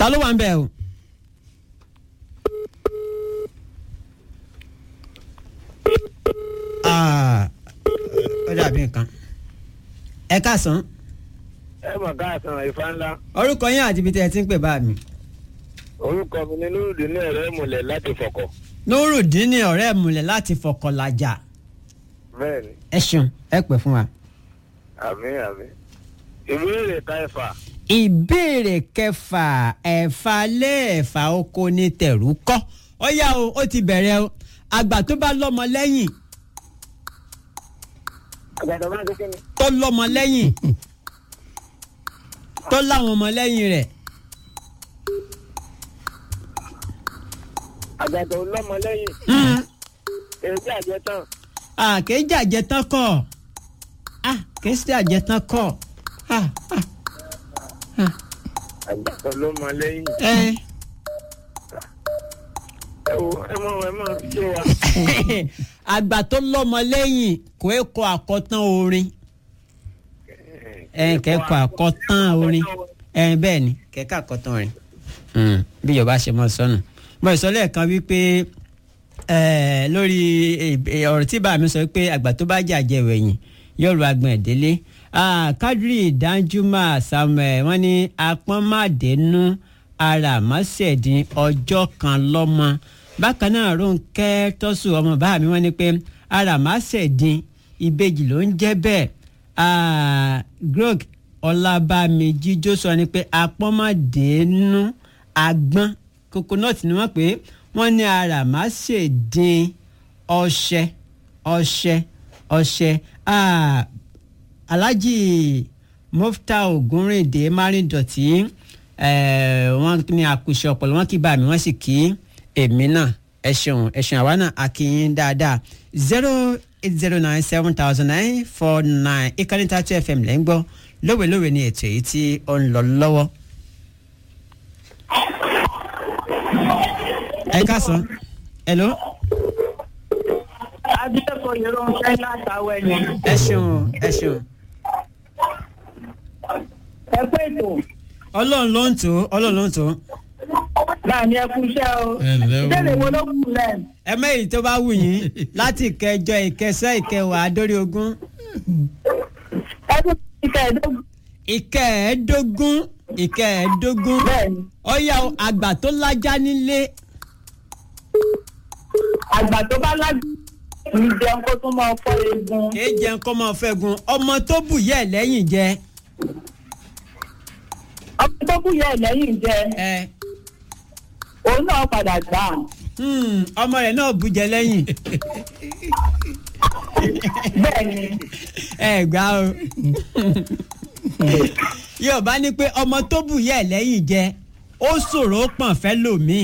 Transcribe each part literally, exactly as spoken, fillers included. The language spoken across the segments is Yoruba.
ta ló wà ń bẹ̀ o. ó dàbí nǹkan ẹ káàsán. ẹ mọ̀ káàsán Ifá ńlá. orúkọ yín àti ibi tí ẹ ti ń pè bá mi. orúkọ mi ni Nurudeen ọ̀rẹ́ ìmùlẹ̀ láti Fọ̀kọ̀. Nurudeen ọ̀rẹ́ ìmùlẹ̀ láti Fọ̀kọ̀ làjà. bẹ́ẹ̀ni. ẹ ṣeun ẹ pè fún wa. àmín àmín. ìbéèrè kẹfà. ìbéèrè kẹfà ẹ̀fà lẹ́ẹ̀fà oko ní tẹ̀rù kọ́ ó yá o ó ti bẹ̀rẹ̀ o àgbà tó bá lọ́mọ lẹ́yìn. àgbà tó bá ń kékeré. tó lọ́mọ lẹ́yìn tó láwọn ọmọ lẹ́yìn rẹ̀. àgbà tó lọ́mọ lẹ́yìn. èyí àjẹtán. ah kéjì àjẹtán kọ́ ah kéjì àjẹtán kọ́ ah ah ah. àgbà tó lọ́mọ lẹ́yìn. ẹ ẹ wo ẹ mọ ẹ mọ ṣé wa. àgbà tó lọ́mọ lẹ́yìn kò é kọ àkọ́tán orin ẹ kẹ́kọ̀ọ́ àkọ́tán orin ẹ bẹ́ẹ̀ ni kẹ́kọ̀ọ́ àkọ́tán orin bí yorùbá ṣe mọ sọnù mo sọ lẹ́ẹ̀kan wípé lórí ọ̀rọ̀ tí bàmí sọ pé àgbà tó bá jàjẹ́ wẹ̀yìn yóò ru agbọ̀n ẹ̀dẹ́lé Kadri Danjuma Samuel wọ́n ní apọ́nmádẹ́nu ara mọ́sẹ̀dín ọjọ́ kan lọ́mọ bákan náà Rónkẹ́ Tọ́sù ọmọ bàmí wọ́n ní pé ara mọ́sẹ̀dín ìbejì ló ń jẹ́ bẹ́ẹ̀ grog Ọlábàmíjì jósọ ni pé apọ́nmádẹ́nu agbọ́n coconut ni wọ́n pè wọ́n ní ara mọ́sẹ̀dín ọṣẹ ọṣẹ ọṣẹ Alhaji Mufta Ogunrinde Márìndọ̀tí wọ́n ní àkùṣe ọ̀pọ̀lọ́ wọn kì bá mi wọ́n sì kí èmi náà ẹ ṣeun ẹ ṣeun àwa náà akínyìn dáadáa zero eight zero nine seven thousand nine four nine ìkànnì Tatu F M lẹ́ ń gbọ́ lówelówe ní ètò èyí tí ó ń lọ lọ́wọ́. ẹ káàsán hello. adúlẹ̀kọ̀ yẹ̀rọ ń fẹ́ látàwọ̀ ẹ̀yìn. ẹ ṣeun ẹ ṣeun. ẹ pé ètò. ọlọ́run ló ń tó ọlọ́run ló ń tó. láàmì ẹ kú iṣẹ́ o. ìbéèrè wo ló kù lẹ̀. ẹ mẹ́yìí tó bá wù yín láti ìkẹjọ ìkẹsàn ìkẹwàá dórí ogún. ẹ tún ìkẹẹ̀ẹ́dógún. ìkẹẹ̀ẹ́dógún ìkẹẹ̀ẹ́dógún. bẹ́ẹ̀ni. ọ̀yà àgbà tó lájà nílé. àgbà tó bá lájà kì í jẹun kó tún máa fọ́ eegun. kì í jẹun kó máa fẹ́ gun ọmọ tó bù yẹ lẹ́yìn jẹ. ọmọ tó bù yẹ lẹ́yìn jẹ. ẹ òun náà padà gbà. ọmọ rẹ̀ náà bù jẹ lẹ́yìn. bẹ́ẹ̀ni. ẹ gbà o. yóò bá ní pé ọmọ tó bù yẹ lẹ́yìn jẹ ó ṣòro ó pọ̀n fẹ́ lòmíì.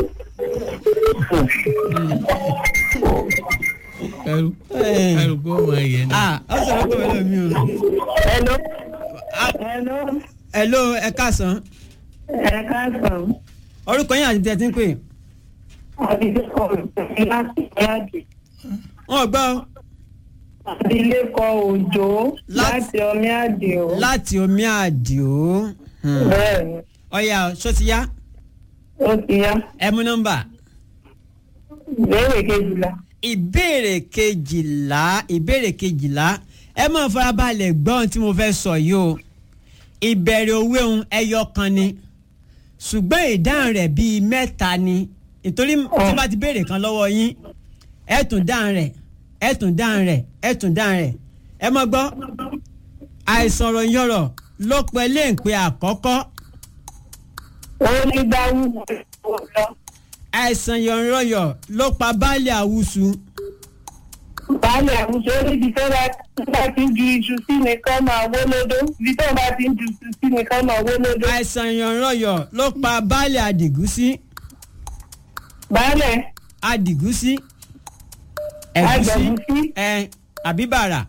ẹrù ẹrù kó wọn yẹ náà. ah ó sọ̀rọ̀ pé wọ́n lò mí o. hello. hello. hello ẹ káàsán. ẹ káàsán. orúkọ yín àti tẹ̀tí ń pè. àbílẹ̀kọ̀ òjò láti ìyáàdì. wọn gbọ́. àbílẹ̀kọ̀ òjò láti omi àdìo. láti omi àdìo. bẹ́ẹ̀ni. ọ̀yà ṣó ti yá. ó ti yá. ẹ mú nọ́mbà. ìbéèrè kejìlá. ìbéèrè kejìlá ìbéèrè kejìlá ẹ máa farabalẹ̀ gbọ́ ohun tí mo fẹ́ sọ yìí o ìbẹ̀rẹ̀ òwe ohun ẹyọ kan ni ṣùgbọ́n ìdáhùn rẹ̀ bíi mẹ́ta ni nítorí tí bá ti béèrè kan lọ́wọ́ yín ẹ tún dáhùn rẹ̀ ẹ tún dáhùn rẹ̀ ẹ tún dáhùn rẹ̀ ẹ máa gbọ́ àìsọ̀rọ̀ yọ̀rọ̀ ló pẹ́ léǹpẹ́ àkọ́kọ́. ó ní gbáwó lọ. àìsàn yọ̀nyọ̀yọ̀ ló pa baálé àwùsù. baálé àwùsù ó níbi tó bá ti ń ju iṣu sí nìkan máa wó lódó ibi tó bá ti ń ju iṣu sí nìkan máa wó lódó. àìsàn yọ̀nyọ̀yọ̀ ló pa baálé àdìgúsí. baálé. àdìgúsí. àgbẹ̀gúsí. ẹ àbíbàrà.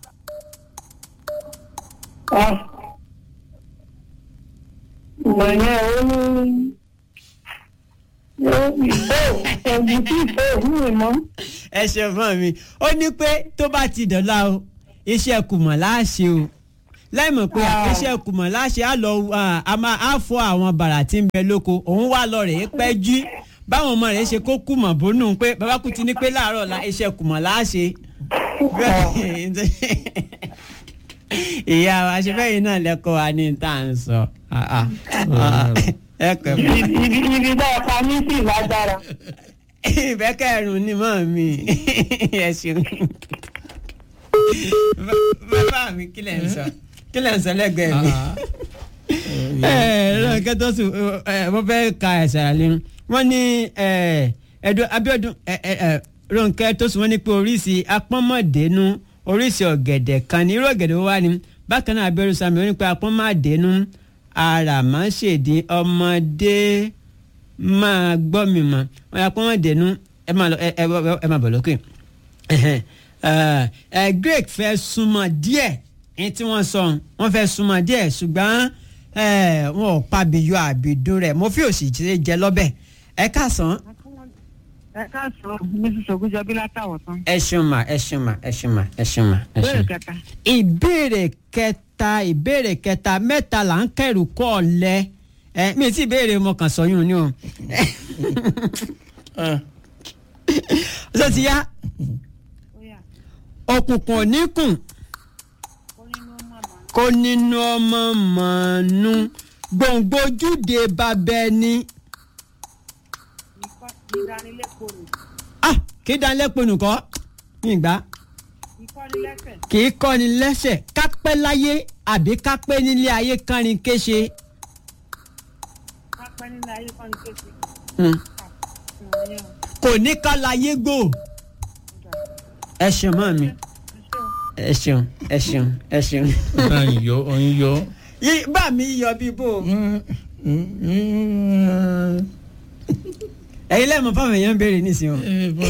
mọ̀nyẹ́ ó ní. ẹ ṣe fún mi ó ní pé tó bá ti dọ̀la o iṣẹ́ kùmọ̀ láàṣẹ o láì mọ̀ pé iṣẹ́ kùmọ̀ láṣẹ á lọ a máa á fọ àwọn bàrà tí ń bẹ lóko òun wá lọ rèé pẹ́ jú báwọn ọmọ rẹ̀ ṣe kó kùmọ̀ bónú pé bàbá kù ti ní pé láàárọ̀ la iṣẹ́ kùmọ̀ láṣẹ. ìyá wa ṣe fẹ́yìn náà lẹ́kọ̀ọ́ wa ní tá à ń sọ. ibi bá pa mí sí lágbára. ìbẹ́kẹ̀rún ni mọ́ mi ẹ ṣeun. bàbá mi kí lẹ̀ ń sọ kí lẹ̀ ń sọ lẹ́gbẹ̀ẹ́ mi. ẹ ẹ lọ́kẹ́ tó sùn mo fẹ́ ka ẹ̀sẹ̀ àlẹ́ wọ́n ní ẹ̀ẹ́dùn Abíọ́dún Rónkẹ́ tó sùn wọ́n ní pé oríṣi apọ́nmọ́dẹ́nu oríṣi ọ̀gẹ̀dẹ̀ kan ní irú ọ̀gẹ̀dẹ̀ wá ní bákan náà Abíọ́dún Sami wọ́n ní pé apọ́nmọ́dẹ́nu àràmáṣèdí ọmọdé máa gbọ́ mi mọ́ wọ́n yà apọ́nmọ́dẹ́nu ẹ máa lọ ẹ máa bọ̀ lókè. Greg fẹ́ súnmọ́ díẹ̀ ní tí wọ́n sọ wọ́n fẹ́ súnmọ́ díẹ̀ ṣùgbọ́n wọn ò pabiyọ àbìdún rẹ̀ mo fi òsì jẹ lọ́bẹ̀ ẹ káàsán. ẹ káàsán mísí Ògúnjọbí látàwọ̀ tán. ẹ ṣeun mà ẹ ṣeun mà ẹ ṣeun mà ẹ ṣeun mà ẹ ṣeun. ìbéèrè kẹta ìbéèrè kẹta mẹ́ta là ń kẹrù kọ́ ọ lẹ ẹ mi ti ìbéèrè mo kàn sọ yún ni o. ṣé ti yá òkùnkùn oníkùn kó nínú ọmọ mọ̀ọ́nù gbòǹgbò ojúde babẹ ni. ah kì í dánilẹ́pọ̀ nùkọ́ ní ìgbà kì í kọ́ni lẹ́sẹ̀ kápẹ́ láyé àbí kápẹ́ nílé ayé kánrin kéṣe. kápẹ́ nílé ayé kánrin kéṣe. kò ní ká láyé gbò. ẹ ṣeun mọ́ mi ẹ ṣeun ẹ ṣeun ẹ ṣeun. ọ̀hún yọ ọ̀hún yọ. bá mi yọ bí bò. ẹ̀yin lẹ́mọ̀ fáwọn èèyàn ń béèrè nísìnyí.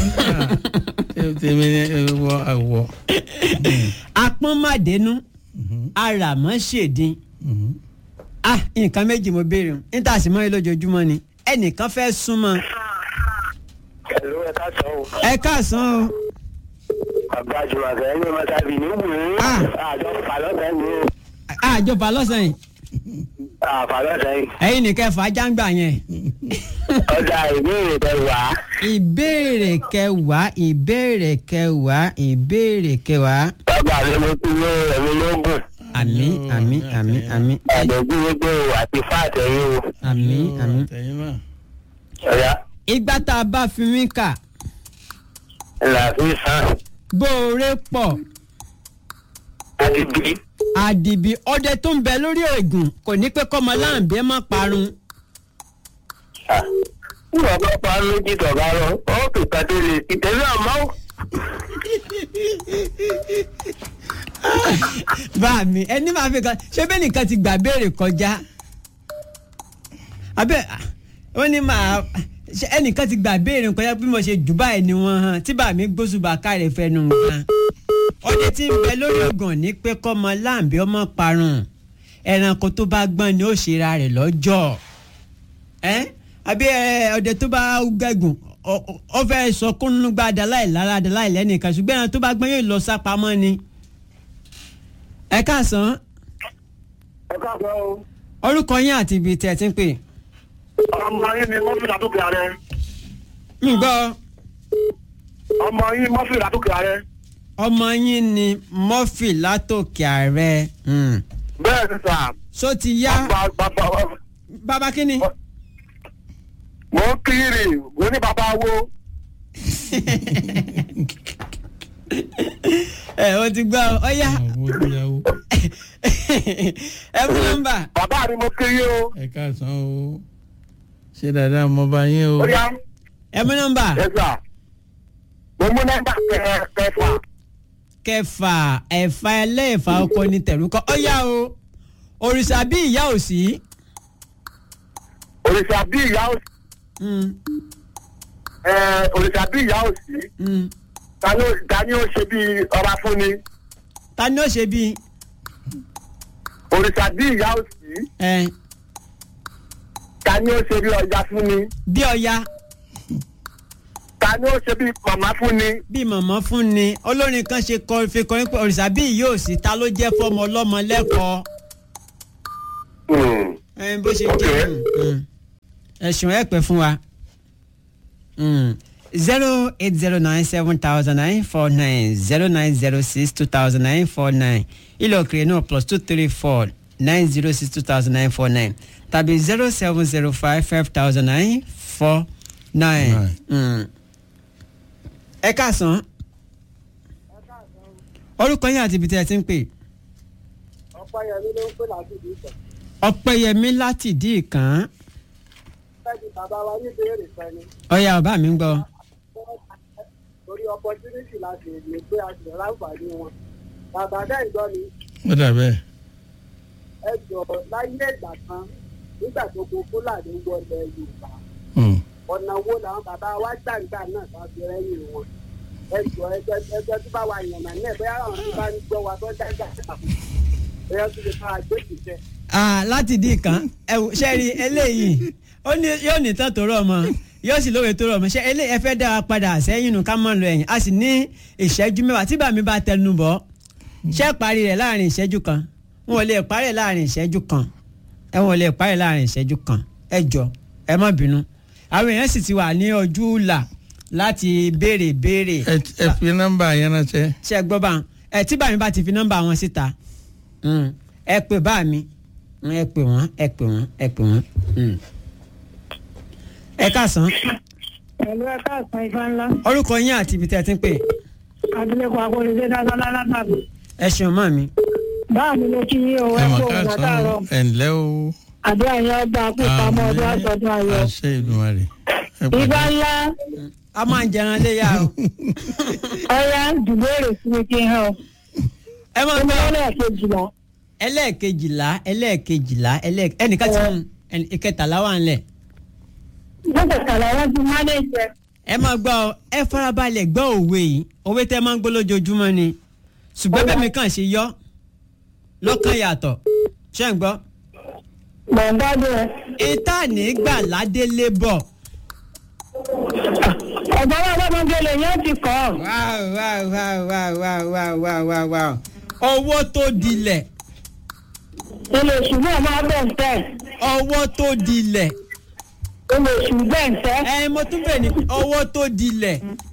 tèmi ni ẹ wọ àwọ̀. apọ́nmádẹ́nu àràmọ́ṣèdín ah nǹkan méjì mo béèrè o níta sì mọ́ ẹ lójoojúmọ́ ni ẹnìkan fẹ́ súnmọ́. ẹ̀lú ẹ káàsán o. ẹ káàsán o. bàbá jùmọ̀kẹ́ ẹni ọmọ tàbí ní wù ú. àjọ fàlọ́sẹ̀ ni o. àjọ fàlọ́sẹ̀ yìí. fàlọ́sẹ̀ yìí. ẹ̀yin nìkẹ́ fà á jáǹgbà yẹn. ọjà ìbéèrè kẹwàá. ìbéèrè kẹwàá ìbéèrè kẹwàá ìbéèrè kẹwàá. bàbá mi mo ti lé ẹ̀mí lógún. àmín àmín àmín àmín. àdógún gbogbo àti fáàtẹ̀yìn o. àmín àmín. ọ̀yá. ìgbà tá a bá fi mí kà. làáfíì sàn. bóore pọ̀. àdìbí. àdìbí ọdẹ tó ń bẹ lórí ògùn kò ní pé kọ́mọ láǹbí ẹ má parun. Nígbà bá pa méjì tọ̀gá lọ, ó kì í kàdé lè ti tẹ̀lé àmọ́. bá mi ẹni máa fi kan ṣé bẹ́ẹ̀ nìkan ti gbà béèrè kọjá. abẹ́ wọ́n ní máa ẹnìkan ti gbà béèrè kọjá bí mo ṣe jù báyìí ni wọ́n hàn tí bá mi gbósùbà káre fẹnu nǹkan. ọdẹ tí ń bẹ lórí ògùn ní pé kọ́mọ láǹbí ọmọ parun ẹranko tó bá gbọ́n ni ó ṣera rẹ̀ lọ́jọ́ àbí ọdẹ tó bá gẹ̀gùn ọ fẹ́ sọ kúnnú gba adaláì lára adaláì lẹ́nìkan ṣùgbọ́n ẹran tó bá gbọ́n yóò lọ sápamọ́ ni. ẹ káàsán. ẹ káàsán o. orúkọ yín àti ibi tí ẹ ti ń pè. ọmọ yín ni mọ́fì látòkè ààrẹ. ń gbọ́. ọmọ yín mọ́fì látòkè ààrẹ. ọmọ yín ni mọ́fì látòkè ààrẹ. bẹ́ẹ̀ ni sà. so ti yá. bàbá kí ni. mo ń kiri mo ní bàbá wo. ẹ o ti gbọ́ ọ yá. ẹ mú nọ́mbà. bàbá mi mo kiri o. ẹ káàsán o ṣé dáadáa mo bá yín o. ẹ mú nọ́mbà. ẹ sà mo mú nọ́mbà kẹfà. kẹfà ẹ̀fà ẹlẹ́ẹ̀fà ọkọ ní tẹ̀rúkọ ọ yá o òrìṣà bí ìyá ò sí. òrìṣà bí ìyá ò sí. òrìṣà bí ìyá ò sí. ta ni ó ṣe bí ọba fún ni. ta ni ó ṣe bí. òrìṣà bí ìyá ò sí. ta ni ó ṣe bí ọya fún ni. bí ọya. ta ta ni ó ṣe bí màmá fún ni. bí màmá fún ni olórin kan ṣe kọ fi kọrin pé òrìṣà bí yóò sí ta ló jẹ́ fọ́mọ ọlọ́mọ lẹ́kọ̀ọ́. ẹ bó ṣe jẹ́ ẹ̀sùn ẹ̀ pẹ́ fún wa. zero eight zero nine seven thousand nine four nine zero nine zero six two thousand nine four nine ilé òkèrè náà plus two three four nine zero six two thousand nine four nine tàbí zero seven zero five five thousand nine four nine. ẹ káàsán orúkọ yín àti ibi tí ẹ ti ń pè. ọ̀pẹ̀yẹmí ló ń pè láti ìdí ìtàn. ọ̀pẹ̀yẹmí láti ìdí ìkàn. fẹ́ẹ̀ni bàbá wa ní ìbéèrè kan ni. ọ̀ya ọba mi ń gbọ́. torí opportunity láti lè gbé àṣẹ láǹfààní wọn. bàbá náà ń gbọ́ ni. ó dà bẹ́ẹ̀. ẹ jọ láyé ìgbà kan nígbà tó kó fúlàní wọlé yorùbá. ọ̀nà wo làwọn bàbá wa gbàǹgbà náà bá fi rẹ́yìn wọn. ẹ jọ ẹgbẹ́ ẹgbẹ́ tó bá wà yànnà náà bẹ́ẹ̀ àwọn tó bá ń gbọ́ wa tó dáńgà ẹ̀yà tó lè máa gbé ìṣẹ́. láti ìdí ìkàn ẹ ṣe rí eléyìí ó ní yóò ní tán tó rọ̀ mọ́ yóò sì lóore tó rọ̀ mọ́ ṣe eléyìí ẹ fẹ́ dá wa padà sẹ́yìn nù ká mọ̀ lọ ẹ̀yìn a sì ní ìṣẹ́jú mẹ́wàá tí bàmí bá tẹnu bọ̀ ṣé parí rẹ̀ láàrin ìṣẹ́jú kan wọn ò lè parí rẹ̀ láàrin ìṣẹ́jú kan ẹ wọn ò lè parí rẹ̀ láàrin ìṣẹ́jú kan ẹ jọ ẹ má bínú àwọn èèyàn sì ti wà ní ojú là láti béèrè béèrè. ẹ fi nọ́mbà yẹn ránṣẹ́. ṣe gbọ́ bá ẹ tí bàmí bá ti fi nọ́mbà wọn síta ẹ pè bá mi ẹ pè wọ́n ẹ pè wọ́n ẹ pè wọ́n. ẹ káàsán. pẹ̀lú ẹ káàsán ifá ńlá. orúkọ yín àti ibi tí ẹ ti ń pè. abilékọ akóredé dáadáa látàbí. ẹ ṣeun mọ́ mi. báà mi ló kí yín o ẹ kó òun látàárọ̀. ẹ ǹlẹ́ o. àdúrà yẹn ọba àpòpamọ́ ọdún àtọ́dún ayọ̀. àṣẹ Ìdùmarè. ifá ńlá. a máa ń jẹran léyà o. ọ̀ya dùbẹ́rẹ̀ sí mi kí n hàn. ẹ máa ń gbọ́ ẹlẹ́ẹ̀kejìlá. ẹlẹ́ẹ̀kejìlá ẹlẹ́ẹ̀kejìlá ẹlẹ́ẹ̀ ẹnìkan ti mú ìkẹtàlá wà ńlẹ̀. lọ́kẹ̀kàlà wọn ti má lè jẹ. ẹ máa gbọ́ ọ ẹ farabalẹ̀ gbọ́ òwe yìí òwe tẹ́ máa ń gbọ́ lójoojúmọ́ ni ṣùgbọ́n bẹ́ẹ̀ mi kàn ṣe yọ lọ́kàn yàtọ̀ ṣé ń gbọ́. mọ̀ ń gbádùn ẹ. ìta nígbà ládélé bọ̀. ọ̀gbọ́n wa lọ́mọdé yẹn ti kọ́. wáò wáò wáò wáò wáò wáò wáò wáò wáò owó tó dilẹ̀. ilé oṣù náà máa bẹ̀ ń tẹ̀. owó tó dilẹ̀. ilé oṣù bẹ̀ ń tẹ̀. ẹ mo tún bẹ̀ ní owó tó dilẹ̀.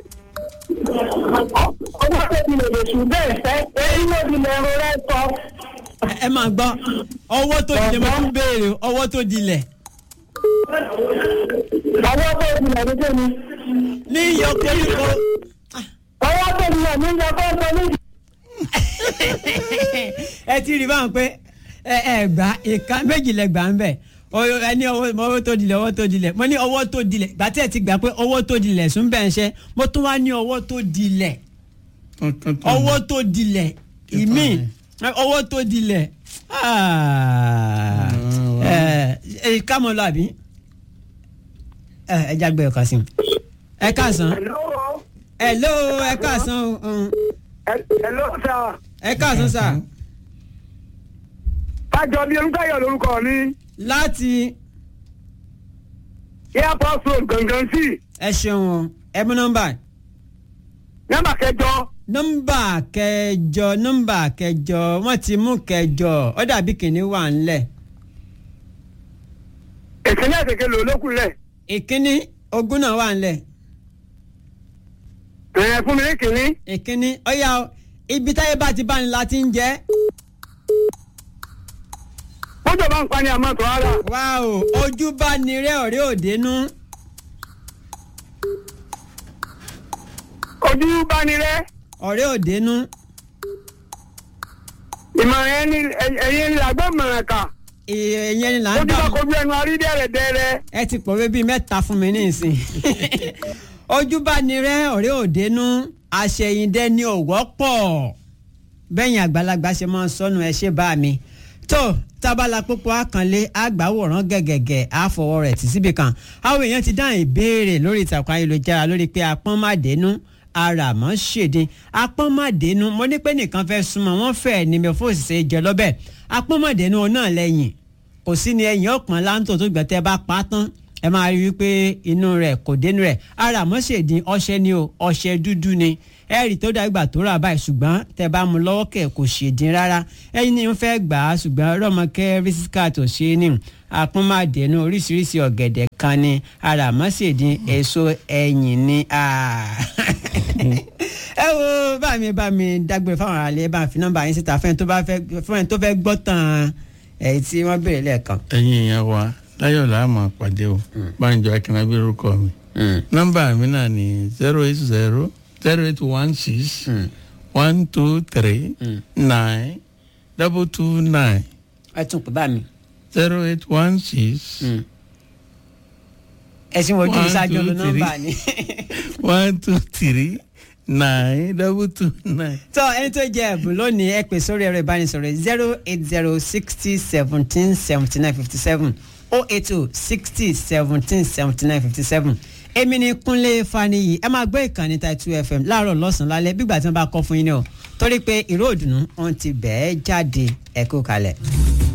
owó tó dilẹ̀ lè oṣù bẹ̀ ń tẹ̀. èyí ló dilẹ̀ ẹ̀rọ rẹ̀ sọ. ẹ máa gbọ́ owó tó dilẹ̀ mo tún béèrè owó tó dilẹ̀. owó tó dilẹ̀ ló dé mi. ní iyọ̀ koríko. owó tó dilẹ̀ ní iyọ̀ koríko ní. ẹ ti rí báwọn pé ẹ ẹ gbà ìka méjì lẹ gbà ń bẹ ẹ ní owó tó dilẹ̀ owó tó dilẹ̀ mo ní owó tó dilẹ̀ gbà tí ẹ ti gbà pé owó tó dilẹ̀ sún bẹ́ẹ̀ ṣe mo tún wá ní owó tó dilẹ̀ owó tó dilẹ̀ ìmí owó tó dilẹ̀ ẹ ká mọ lọ àbí ẹ ẹ jágbe ọkà sí ẹ káàsán ẹ ló ẹ káàsán ẹ ló sà. ẹ káàsán sà. kájọ bí olùkọ́yọ̀ lórúkọ mi. láti. airport road gangan sí. ẹ ṣeun o ẹ mú nọ́mbà. nọ́mbà kẹjọ. nọ́mbà kẹjọ nọ́mbà kẹjọ wọ́n ti mú kẹjọ ó dàbí kìnìún wà ńlẹ̀. ìkíní àtẹ̀kẹ́ lò lókun lẹ̀. ìkíní ogún náà wà ńlẹ̀. ẹ̀ fún mi ní kìíní. ìkíní ó yá o ibi táyé bá ti bá ní la ti ń jẹ́. mọ́tò bá ń pa ní àmọ́ tó ara. wá o ojú bá ní rẹ́ ọ̀rẹ́ òdenu. ojú bá ní rẹ́. ọ̀rẹ́ òdenu. ìmọ̀ràn ẹni ẹ̀yìn ni àgbẹ̀ mọ̀ràn kà. ìyẹn ni là ń ojú dá bá kojú ẹnu arí dẹ́rẹ̀dẹ́rẹ́. ẹ ti pòwe bíi mẹ́ta fún mi nísìn. ojú bá ní rẹ́ ọ̀rẹ́ òdenu àṣẹyìndẹ ni ò wọ́pọ̀ bẹ́yìn àgbàlagbà ṣe máa ń sọnù ẹ ṣe bá mi tó tábàlà pópó àkànlé àgbàwòrán gẹ̀gẹ̀gẹ̀ àfọwọ́ rẹ̀ tì síbi kan àwọn èèyàn ti dáhùn ìbéèrè lórí ìtàkùn ayélujára lórí pé apọ́n má dénú ara mọ́ ṣèdè apọ́n má dénú mo ní pé nìkan fẹ́ súnmọ́ wọ́n fẹ́ ní mi fún òṣìṣẹ́ jẹ lọ́bẹ̀ apọ́n má dénú náà lẹ́yìn kò sí ni ẹ̀yìn ọ̀pọ̀n láńtò tó gbẹ̀tẹ́ bá pa tán ẹ máa rí wípé inú rẹ̀ kò dénú rẹ̀ ara àmọ́ṣèdín ọṣẹ ni o ọṣẹ dúdú ni ẹ̀rì tó dàgbà tó rà báyìí ṣùgbọ́n tẹ bá mu lọ́wọ́ kẹ̀ kò ṣèdín rárá ẹ̀yin ni ń fẹ́ gbà á ṣùgbọ́n rọ́mọkẹ́ rísíkà tó ṣe é ní àpọ́nmáàdẹ́nu oríṣiríṣi ọ̀gẹ̀dẹ̀ kan ni ara àmọ́ṣèdín èso ẹ̀yìn ni ẹ wo bá mi bá mi dágbére fáwọn ará ilé bá fi nọ́mbà yín síta fẹ́ni tó bá fẹ́ fẹ́ni tó fẹ́ gbọ́ tán èyí tí wọ́n béèrè lẹ́ẹ̀kan. ẹ̀yin èèyàn wa láyọ̀ là á máa pàdé o Bánjọ Akínlábí orúkọ mi nọ́mbà mi náà ni zero eight zero zero eight one six one two three nine double two nine. ẹ tún pè bá mi. zero eight one six. ẹ̀sìn wojú ìsájú ló nọ́mbà ni. one two three nine double two nine. tó ẹni tó jẹ ẹ̀bùn lónìí ẹ pè sórí ẹ̀rọ ìbánisọ̀rọ̀ zero eight zero sixty seventeen seventy nine fifty seven oh eight oh sixty seventeen seventy nine fifty seven. èmi ni Kúnlé Faniyi ẹ máa gbọ́ ìkànnì Taitu F M láàárọ̀ lọ́sàn-án lálẹ́ bígbà tí wọ́n bá kọ́ fún yín ni o torí pé ìró òdùnnú wọn ti bẹ́ẹ̀ jáde ẹ kú kalẹ̀.